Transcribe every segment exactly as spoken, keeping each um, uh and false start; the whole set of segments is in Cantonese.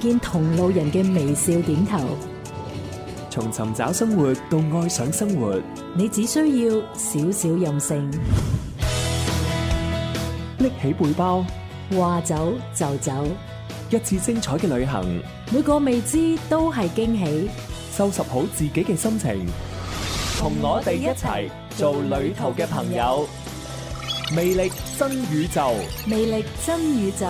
見同路人嘅微笑點頭。 從尋找生活到愛上生活， 你只需要少少任性， 拎起背包， 話走就走， 一次精彩嘅旅行， 每個未知都係驚喜。 收拾好自己嘅心情，同我哋一齊做旅途嘅朋友。魅力真宇宙， 魅力真宇宙。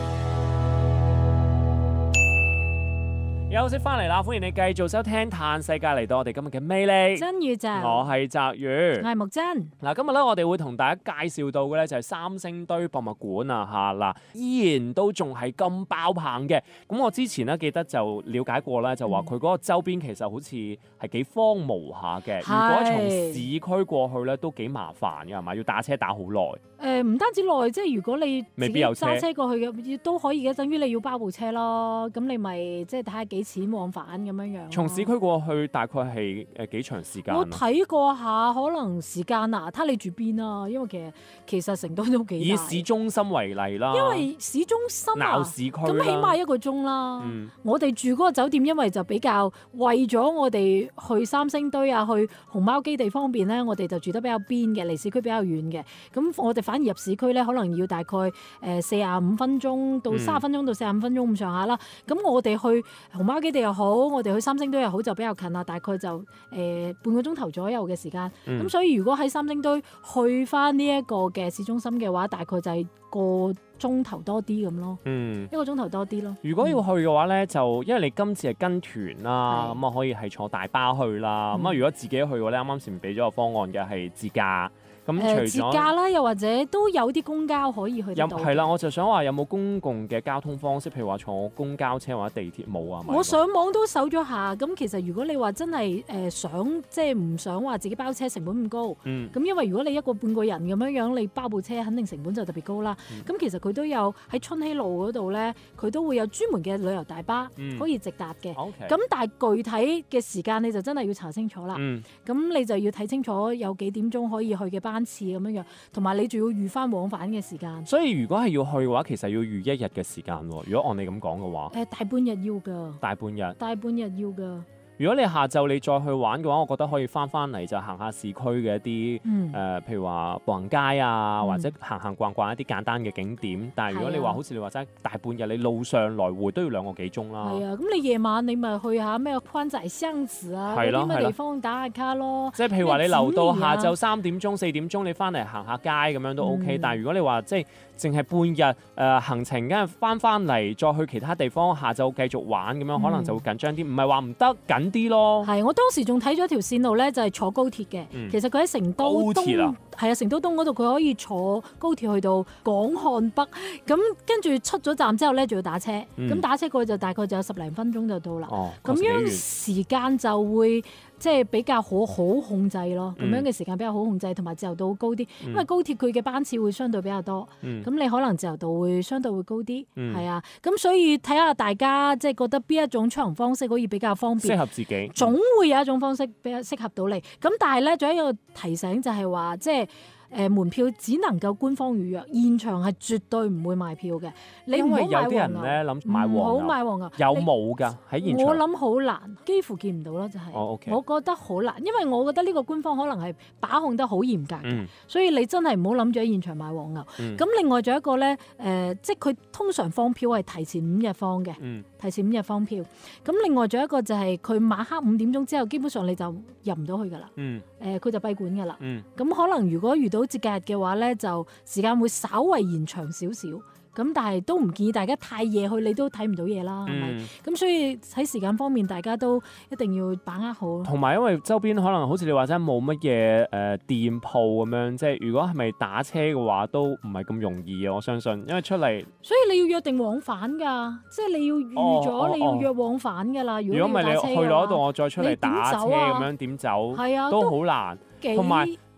休息翻嚟啦，歡迎你繼續收聽《嘆世界》，嚟到我哋今日嘅魅力真宇宙。 我係澤宇， 我係木真。 嗱，今日咧我哋會同大家介紹到嘅咧就係三星堆博物館啊嚇嗱，依然都仲係咁爆棚嘅。咁我之前咧記得就了解過咧，就話佢嗰個周邊其實好似係幾荒蕪下嘅。 是如果從市區過去咧都幾麻煩嘅係嘛，要打車打好耐。 誒唔、呃、單止耐，即係如果你未必有車揸車過去嘅，都可以嘅。等於你要包部車咯，咁你咪即係睇下幾錢往返咁樣樣。 從市區過去大概係誒幾長時間？ 我睇過下，可能時間啊，睇你住邊啊，因為其實其實成都都幾大。 以市中心為例啦， 因為市中心啊， 鬧市區咁起碼一個鐘啦。 嗯、 我哋住嗰個酒店，因為就比較為咗我哋去三星堆啊、去熊貓基地方便咧，我哋就住得比較邊嘅，離市區比較遠嘅。咁我哋反而入市區咧，可能要大概誒四十五分鐘到三十分鐘到四十五分鐘咁上下啦。咁、嗯、我哋去熊貓基地又好，我哋去三星堆又好，就比較近啦，大概就誒、呃、半個鐘頭左右嘅時間。咁、嗯、所以如果喺三星堆去翻呢一個嘅市中心嘅話，大概就係個鐘頭多啲咁咯。嗯，一個鐘頭多啲咯。 如果要去嘅話咧，就因為你今次係跟團啦，咁啊可以係坐大巴去啦。咁啊、嗯、如果自己去嘅話咧，啱啱前面俾咗個方案嘅係自駕。咁除咗自駕啦，又或者都有啲公交可以去得到。 係啦，我就想話有冇公共嘅交通方式，譬如話坐公交車或者地鐵冇啊？ 我上網都搜咗下，咁其實如果你話真係誒、呃、想即係唔想話自己包車成本咁高，咁、嗯、因為如果你一個半個人咁樣樣，你包部車肯定成本就特別高啦。咁、嗯、其實佢都有喺春熙路嗰度咧，佢都會有專門嘅旅遊大巴、嗯、可以直達嘅。咁 Okay. 但係具體嘅時間你就真係要查清楚啦。咁、嗯、你就要睇清楚有幾點鐘可以去嘅班次咁樣樣，同埋你仲要預翻往返嘅時間。 所以如果係要去嘅話，其實要預一日嘅時間喎。如果按你咁講嘅話， 誒、呃、大半日要㗎。大半日。 大半日要㗎。 如果你下晝你再去玩嘅話，我覺得可以翻翻嚟就行下市區嘅一啲誒、嗯呃，譬如話步行街啊，嗯、或者行行逛逛一啲簡單嘅景點。但係如果你話、啊、好似你話齋大半日，你路上來回都要兩個幾鐘啦。 係啊，咁你夜晚你咪去下咩寬仔巷子啊，嗰啲咩地方打下卡咯。 即係譬如話你留到下晝三點鐘、四點鐘，你翻嚟行下街咁樣都 OK、嗯。但係如果你話即係淨係半日誒、呃、行程，跟住翻翻嚟再去其他地方，下晝繼續玩咁樣，可能就會緊張啲。唔係話唔得緊啲咯。 係，我當時仲睇咗條線路咧，就係坐高鐵嘅。嗯、其實佢喺成都東，係啊，成都東嗰度佢可以坐高鐵去到廣漢北。咁跟住出咗站之後咧，仲要打車。咁、嗯、打車過去就大概就有十零分鐘就到啦。哦，咁樣時間就會即係比較好好控制咯。咁、嗯、樣嘅時間比較好控制，同埋自由度高啲。嗯、因為高鐵佢嘅班次會相對比較多。咁、嗯、你可能自由度會相對會高啲。係、嗯、啊，咁所以睇下大家即係覺得邊一種出行方式可以比較方便， 適合自己。 總會有一種方式比較適合到你。咁但係咧，仲有一個提醒就係話，即係。誒門票只能夠官方預約，現場係絕對唔會賣票嘅。你唔好買黃牛。因為有啲人咧諗買黃牛，唔好買黃牛。有冇㗎喺現場？我諗好難，幾乎見唔到咯，就係。哦 okay。我覺得好難，因為我覺得呢個官方可能係把控得好嚴格嘅，嗯、所以你真係唔好諗住喺現場買黃牛。咁、嗯、另外仲有一個咧，誒、呃，即係佢通常放票係提前五日放嘅，嗯、提前五日放票。咁另外仲有一個就係佢晚黑五點鐘之後，基本上你就入唔到去㗎啦。誒、嗯，佢、呃、就閉館㗎啦。咁、嗯、可能如果遇到節假日嘅話咧，就時間會稍為延長少少。咁但係都唔建議大家太夜去，你都睇唔到嘢啦，係咪？咁、嗯、所以喺時間方面，大家都一定要把握好。同埋因為周邊可能好似你話齋冇乜嘢誒店鋪咁樣，即係如果係咪打車嘅話，都唔係咁容易啊！我相信，因為出嚟，所以你要約定往返㗎，即係你要預咗、哦哦、你要約往返㗎啦。如果唔係你去到嗰度，我再出嚟打車咁樣點走？係啊，都好難。同埋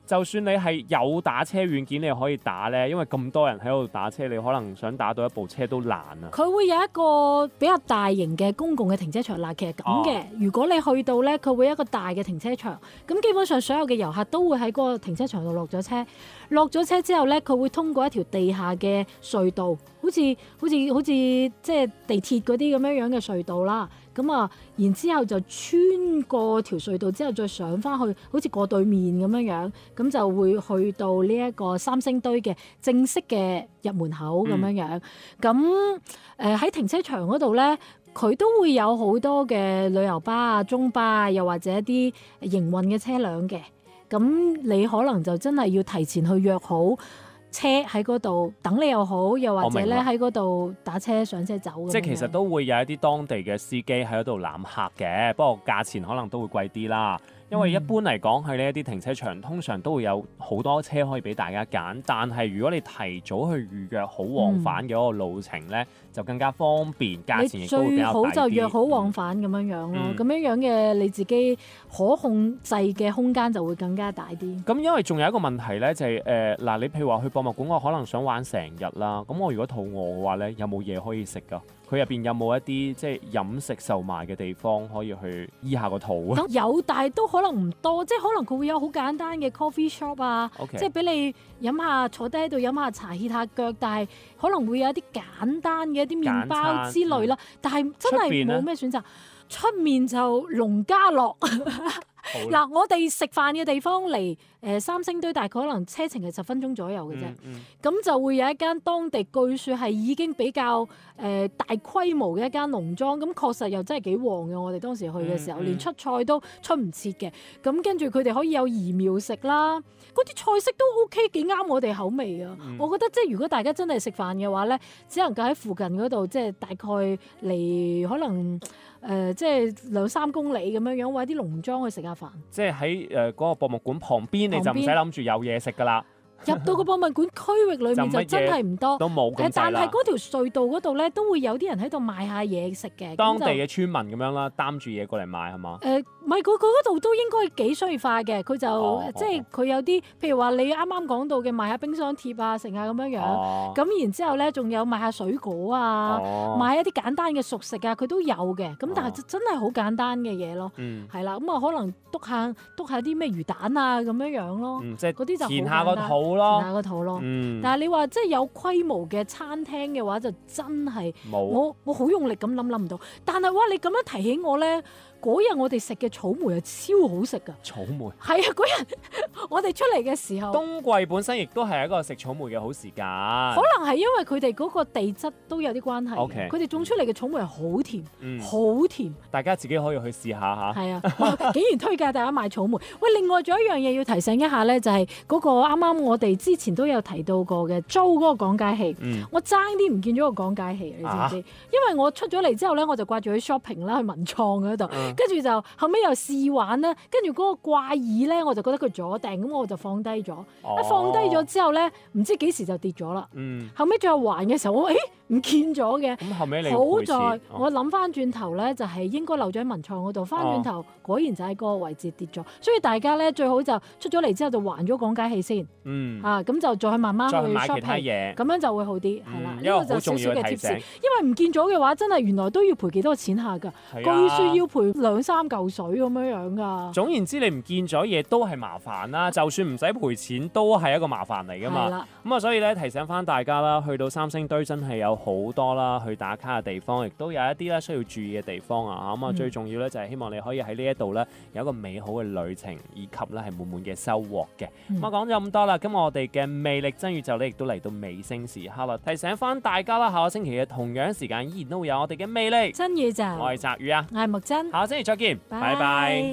就算你係有打車軟件，你可以打咧，因為咁多人喺度打車，你可能想打到一部車都難啊。 佢會有一個比較大型嘅公共嘅停車場嗱，其實咁嘅。哦、如果你去到咧，佢會有一個大嘅停車場，咁基本上所有嘅遊客都會喺嗰個停車場度落咗車，落咗車之後咧，佢會通過一條地下嘅隧道，好似好似好似即係地鐵嗰啲咁樣樣嘅隧道啦。咁啊，然之後就穿過條隧道之後，再上翻去，好似過對面咁樣樣，咁就會去到呢一個三星堆嘅正式嘅入門口咁樣樣。咁誒喺停車場嗰度咧，佢都會有好多嘅旅遊巴啊、中巴啊，又或者一啲營運嘅車輛嘅。咁你可能就真係要提前去約好車喺嗰度等你又好，又或者咧喺嗰度打車上車走。 即係其實都會有一啲當地嘅司機喺嗰度攬客嘅，不過價錢可能都會貴啲啦。因為一般嚟講，喺呢一啲停車場通常都會有好多車可以俾大家揀，但係如果你提早去預約好往返嘅嗰個路程咧，嗯、就更加方便，價錢亦都會比較低啲。你最好就約好往返咁樣樣咯，咁、嗯、樣樣嘅你自己可控制嘅空間就會更加大啲。咁因為仲有一個問題咧，就係誒嗱，你譬如話去博物館，我可能想玩成日啦，咁我如果肚餓嘅話咧，有冇嘢可以食㗎？佢入邊有冇一啲即係飲食售賣嘅地方可以去醫下個肚啊？ 有，但係都可能唔多，即係可能佢會有好簡單嘅 coffee shop 啊，Okay. 即係俾你飲下坐低喺度飲下茶歇下腳，但係可能會有一啲簡單嘅一啲麵包之類啦。嗯、但係真係冇咩選擇，出面就農家樂。嗱，我哋食飯嘅地方離誒、呃、三星堆大概可能車程係十分鐘左右嘅啫，咁、嗯嗯、就會有一間當地據說係已經比較誒、呃、大規模嘅一間農莊，咁確實又真係幾旺嘅。我哋當時去嘅時候，嗯嗯、連出菜都出唔切嘅，咁跟住佢哋可以有移苗食啦，嗰啲菜式都 OK， 幾啱我哋口味啊！嗯、我覺得即係如果大家真係食飯嘅話咧，只能夠喺附近嗰度，即係大概離可能。誒、呃，即係兩三公里咁樣樣，或者啲農莊去食下飯。即係喺誒嗰個博物館旁邊，旁邊你就唔使諗住有嘢食㗎啦。入到個博物館區域裏面就真係唔多，都冇咁滯啦。但係嗰條隧道嗰度咧，都會有啲人喺度賣下嘢食嘅。當地嘅村民咁樣啦，擔住嘢過嚟賣係嘛？誒，唔係，佢佢嗰度都應該幾商業化嘅。佢就、哦、即係佢有啲，譬如話你啱啱講到嘅賣下冰箱貼啊，成啊咁樣樣。咁、哦、然之後咧，仲有賣下水果啊，哦、賣一啲簡單嘅熟食啊，佢都有嘅。咁但係真係好簡單嘅嘢咯。嗯，係啦，咁啊可能篤下篤下啲咩魚蛋啊咁樣樣咯。嗯，即係嗰啲就填下個肚。填下個肚咯，嗯、但係你話即係有規模嘅餐廳嘅話，就真係冇我我好用力咁諗諗唔到。但係哇，你咁樣提起我咧，嗰日我哋食嘅草莓係超好食噶。草莓係啊，嗰日我哋出嚟嘅時候，冬季本身亦都係一個食草莓嘅好時間。可能係因為佢哋嗰個地質都有啲關係。佢哋 Okay. 種出嚟嘅草莓係好甜，好、嗯、甜。大家自己可以去試下嚇。係啊，竟然推介大家買草莓。喂，另外仲有一樣嘢要提醒一下咧，就係、是、嗰個啱啱我哋之前都有提到過嘅租嗰個講解器。嗯、我爭啲唔見咗個講解器，你知唔知？啊、因為我出咗嚟之後咧，我就掛住去 shopping 啦，去文創嗰度。嗯跟住就後尾又試玩咧，跟住嗰個掛椅咧，我就覺得佢阻定，咁我就放低咗。哦、一放低咗之後咧，唔知幾時就跌咗啦。嗯、後尾再還嘅時候，我誒唔見咗嘅。咁後尾你好在我諗翻轉頭咧，就係、是、應該留咗喺文創嗰度。翻轉頭、哦、果然就喺嗰個位置跌咗。所以大家咧最好就出咗嚟之後就還咗講解器先。嗯。啊，咁就再去慢慢去 shopping，咁樣就會好啲，係啦、嗯。呢個就少少嘅貼士。因為唔見咗嘅話，真係原來都要賠幾多錢下㗎。據說要賠兩三嚿水咁樣樣㗎。總言之，你唔見咗嘢都係麻煩啦。就算唔使賠錢，都係一個麻煩嚟㗎嘛。咁啊的，所以咧提醒翻大家啦，去到三星堆真係有好多啦，去打卡嘅地方，亦都有一啲咧需要注意嘅地方啊。咁啊、嗯，最重要咧就係希望你可以喺呢一度咧有一個美好嘅旅程，以及咧係滿滿嘅收穫嘅。咁、嗯、我講咗咁多啦，咁我哋嘅魅力真宇宙咧亦都嚟到尾聲時刻啦。提醒翻大家啦，下個星期嘅同樣時間依然都會有我哋嘅魅力真宇宙。我係澤宇啊，我係木真。下個星期再見，拜拜。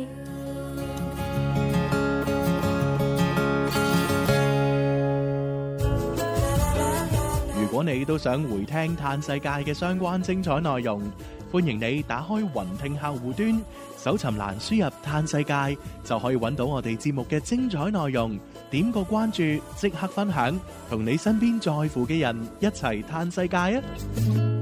如果你都想回聽嘆世界嘅相關精彩內容，歡迎你打開雲聽客戶端，搜尋欄輸入嘆世界，就可以揾到我哋節目嘅精彩內容。點個關注，即刻分享，同你身邊在乎嘅人一齊嘆世界啊！